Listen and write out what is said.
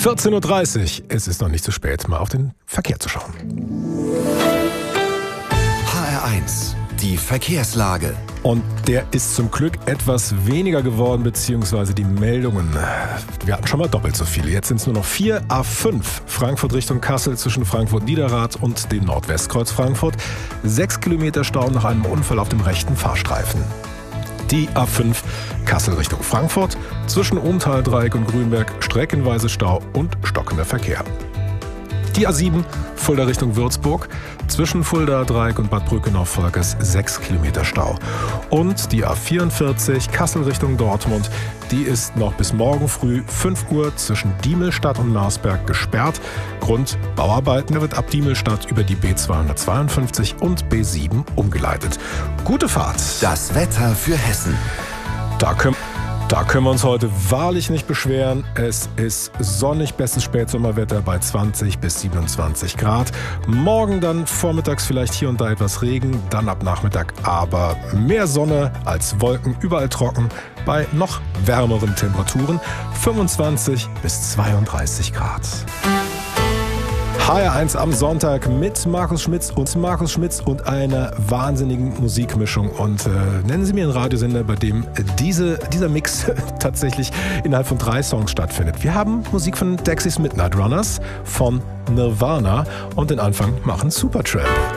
14:30 Uhr. Es ist noch nicht zu spät, mal auf den Verkehr zu schauen. HR1, die Verkehrslage. Und der ist zum Glück etwas weniger geworden, beziehungsweise die Meldungen. Wir hatten schon mal doppelt so viele. Jetzt sind es nur noch 4. A5 Frankfurt Richtung Kassel zwischen Frankfurt-Niederrad und dem Nordwestkreuz Frankfurt. 6 Kilometer Stau nach einem Unfall auf dem rechten Fahrstreifen. Die A5 Kassel Richtung Frankfurt zwischen Ohmtal-Dreieck und Grünberg streckenweise Stau und stockender Verkehr. Die A7 Fulda Richtung Würzburg zwischen Fulda-Dreieck und Bad Brückenau-Volkes 6 Kilometer Stau. Und die A44 Kassel Richtung Dortmund, die ist noch bis morgen früh 5 Uhr zwischen Diemelstadt und Marsberg gesperrt. Grund Bauarbeiten, da wird ab Diemelstadt über die B252 und B7 umgeleitet. Gute Fahrt. Das Wetter für Hessen. Da können wir uns heute wahrlich nicht beschweren. Es ist sonnig, bestes Spätsommerwetter bei 20 bis 27 Grad. Morgen dann vormittags vielleicht hier und da etwas Regen, dann ab Nachmittag aber mehr Sonne als Wolken, überall trocken bei noch wärmeren Temperaturen, 25 bis 32 Grad. HR1 am Sonntag mit Markus Schmitz und einer wahnsinnigen Musikmischung. Und nennen Sie mir einen Radiosender, bei dem dieser Mix tatsächlich innerhalb von 3 Songs stattfindet. Wir haben Musik von Dexys Midnight Runners, von Nirvana und den Anfang machen Supertramp.